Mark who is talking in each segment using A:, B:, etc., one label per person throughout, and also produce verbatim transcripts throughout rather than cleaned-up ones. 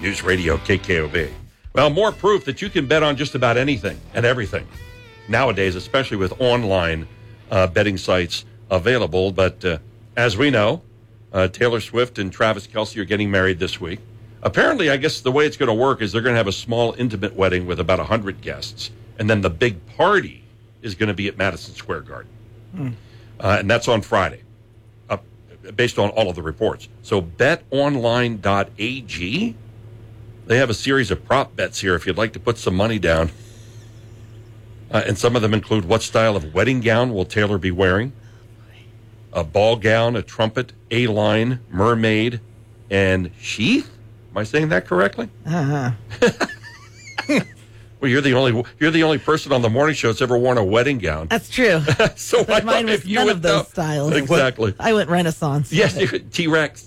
A: News Radio K K O V. Well, more proof that you can bet on just about anything and everything nowadays, especially with online uh, betting sites available. But uh, as we know, uh, Taylor Swift and Travis Kelce are getting married this week. Apparently, I guess the way it's going to work is they're going to have a small, intimate wedding with about one hundred guests. And then the big party is going to be at Madison Square Garden. Hmm. Uh, and that's on Friday, uh, based on all of the reports. So bet online dot a g, they have a series of prop bets here if you'd like to put some money down. Uh, and some of them include what style of wedding gown will Taylor be wearing, a ball gown, a trumpet, A-line, mermaid, and sheath? Am I saying that correctly?
B: Uh-huh.
A: Well, you're the only you're the only person on the morning show that's ever worn a wedding gown.
B: That's true.
A: So I
B: mine was
A: if you
B: none
A: would
B: of those
A: know.
B: styles.
A: Exactly.
B: I went Renaissance.
A: Yes, T-Rex.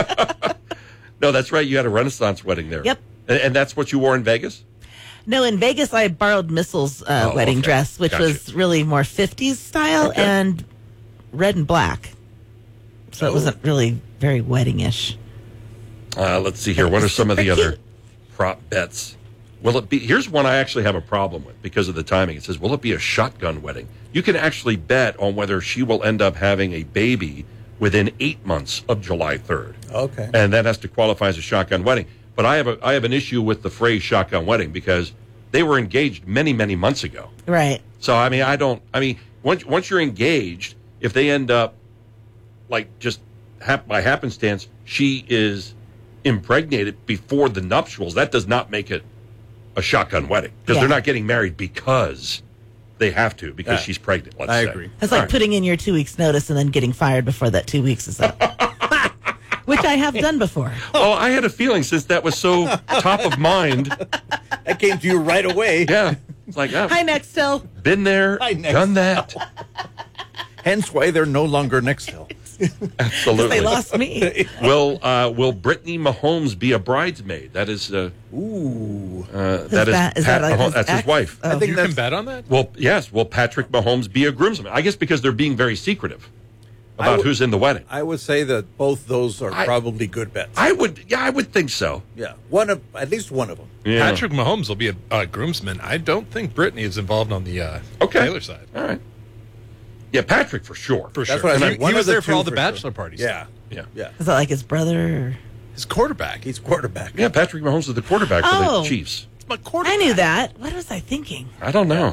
A: No, that's right. You had a Renaissance wedding there.
B: Yep.
A: And, and that's what you wore in Vegas?
B: No, in Vegas, I borrowed Missel's uh,
A: Oh,
B: wedding
A: okay.
B: dress, which
A: Gotcha.
B: was really more fifties style
A: Okay.
B: and red and black. So
A: Oh.
B: it wasn't really very wedding-ish.
A: Uh, let's see here. What are some of the other prop bets? Will it be? Here's one I actually have a problem with because of the timing. It says, will it be a shotgun wedding? You can actually bet on whether she will end up having a baby within eight months of July third.
C: Okay.
A: And that has to qualify as a shotgun wedding. But I have a I have an issue with the phrase shotgun wedding because they were engaged many, many months ago.
B: Right.
A: So, I mean, I don't, I mean, once once you're engaged, if they end up, like, just hap- by happenstance, she is impregnated before the nuptials, that does not make it a shotgun wedding. Because
B: Yeah.
A: they're not getting married because they have to, because
C: Yeah.
A: she's pregnant, let's
C: I
A: say.
C: agree.
B: It's like
A: All right.
B: putting in your two weeks' notice and then getting fired before that two weeks is up. Which I have done before.
A: Oh, I had a feeling since that was so top of mind.
C: That came to you right away.
A: Yeah. It's like, I've
B: Hi, Nextel.
A: been there,
C: Hi, Next.
A: done that.
C: Hence why they're no longer Nextel.
A: Absolutely.
B: They lost me.
A: Will uh, Will Brittany Mahomes be a bridesmaid? That is uh,
C: Ooh.
A: uh, that is,
B: that- is
A: Pat
B: that like
A: Mahomes.
B: his
A: That's his
B: ex?
A: wife.
B: Oh.
C: I think
D: You
C: that's
D: can bet on that?
A: Well, yes. Will Patrick Mahomes be a groomsman? I guess because they're being very secretive
C: I
A: about
C: would-
A: who's in the wedding.
C: I would say that both those are
A: I-
C: probably good bets.
A: I would, yeah, I would think so.
C: yeah. One of at least one of them.
A: Yeah.
D: Patrick Mahomes will be a, a groomsman. I don't think Brittany is involved on the uh,
A: Okay.
D: Taylor side.
A: All right. Yeah, Patrick for sure.
D: For
C: That's
D: sure.
C: what I
D: And
C: mean.
D: he,
C: One
D: he
C: of
D: was
C: the
D: there for
C: two
D: all the
C: for
D: bachelor
C: sure.
D: parties.
C: Yeah.
A: Yeah.
C: Yeah.
B: Is that like his brother? Or...
D: His quarterback.
C: He's quarterback.
A: Yeah, Patrick Mahomes is the quarterback for
B: Oh.
A: the Chiefs.
D: It's my quarterback.
B: I knew that. What was I thinking?
A: I don't know.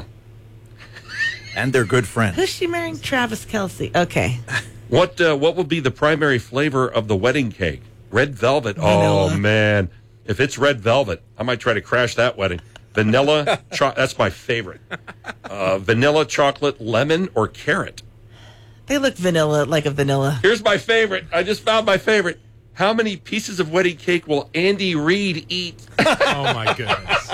C: And they're good friends.
B: Who's she marrying? Travis Kelce. Okay.
A: What uh, what will be the primary flavor of the wedding cake? Red velvet.
B: Vanilla.
A: Oh man, if it's red velvet, I might try to crash that wedding. Vanilla. cho- that's my favorite. Uh, vanilla, chocolate, lemon, or carrot.
B: They look vanilla, like a vanilla.
A: Here's my favorite. I just found my favorite. How many pieces of wedding cake will Andy Reid eat?
D: Oh, my goodness.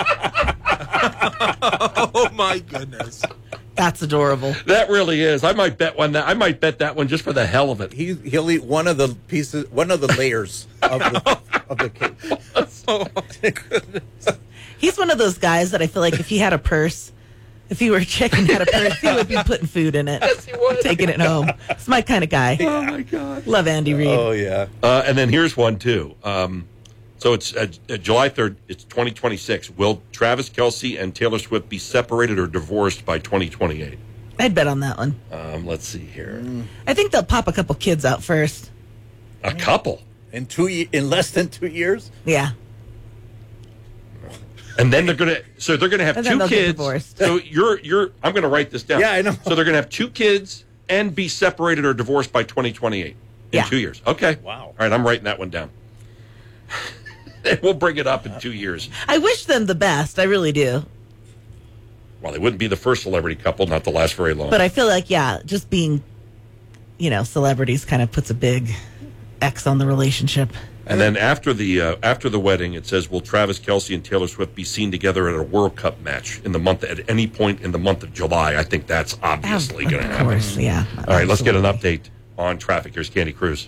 D: oh, my goodness.
B: That's adorable.
A: That really is. I might bet one that. I might bet that one just for the hell of it.
C: He he'll eat one of the pieces, one of the layers of the of the cake.
D: Oh, my goodness.
B: He's one of those guys that I feel like if he had a purse, if he were a chick and had a purse, he would be putting food in it. Yes, he would. Taking it home. It's my kind of guy.
A: Oh my god.
B: Love Andy Reid.
C: Oh yeah.
A: Uh, and then here's one too. Um, so it's uh, uh, July third. It's twenty twenty-six. Will Travis Kelce and Taylor Swift be separated or divorced by twenty twenty-eight?
B: I'd bet on that one.
A: Um, let's see here.
B: I think they'll pop a couple kids out first.
A: A couple,
C: In two ye- in less than two years.
B: Yeah.
A: and then they're gonna. So they're gonna have
B: And then
A: two
B: they'll get
A: kids.
B: divorced.
A: So you're you're. I'm gonna write this down.
C: Yeah, I know.
A: So they're gonna have two kids and be separated or divorced by twenty twenty-eight in
B: Yeah.
A: two years. Okay.
C: Wow.
A: All right, I'm writing that one down. We'll bring it up in two years.
B: I wish them the best. I really do.
A: Well, they wouldn't be the first celebrity couple, not to last very long.
B: But I feel like, yeah, just being, you know, celebrities kind of puts a big X on the relationship.
A: And then after the uh, after the wedding, it says, will Travis Kelce and Taylor Swift be seen together at a World Cup match in the month at any point in the month of July? I think that's obviously going to
B: Of
A: happen.
B: course, yeah.
A: All right, let's get an
B: Absolutely.
A: update on traffic. Here's Candy Cruz.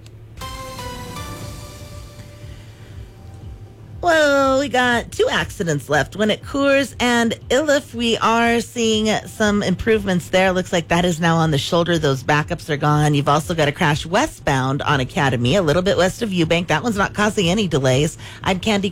B: Well, we got two accidents left. One at Coors and Iliff. We are seeing some improvements there. Looks like that is now on the shoulder. Those backups are gone. You've also got a crash westbound on Academy, a little bit west of Eubank. That one's not causing any delays. I'm Candy